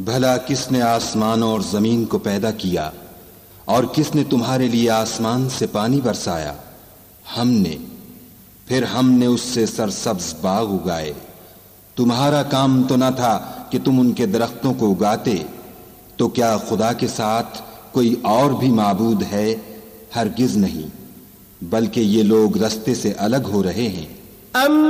भला किसने आसमानों और जमीन को पैदा किया और किसने तुम्हारे लिए आसमान से पानी बरसाया? हमने। फिर हमने उससे सरसब्ज बाग उगाए। तुम्हारा काम तो न था कि तुम उनके दरख्तों को उगाते। तो क्या खुदा के साथ कोई और भी माबूद है? हरगिज नहीं, बल्कि ये लोग रस्ते से अलग हो रहे हैं।